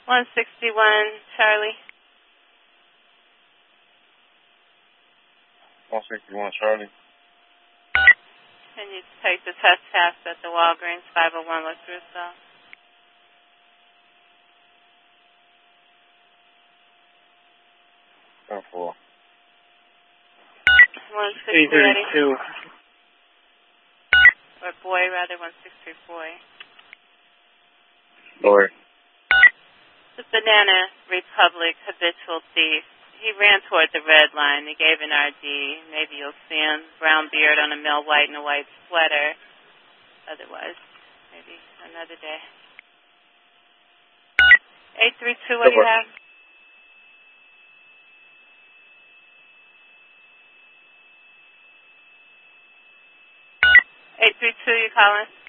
161 Charlie. 161 Charlie. Can you take the test pass at the Walgreens 501 West Russo? 10-4. 163 832. Or boy, rather, 163 boy. Boy. The Banana Republic habitual thief. He ran toward the red line. He gave an RD. Maybe you'll see him. Brown beard on a male white and a white sweater. Otherwise, maybe another day. 832, what do you have? 832, you calling?